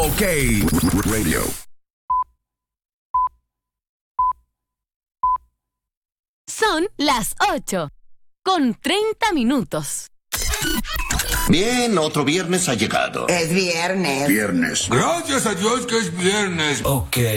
OK Radio. Son las 8:30. Bien, otro viernes ha llegado. Es viernes. Viernes. Gracias a Dios que es viernes. OK.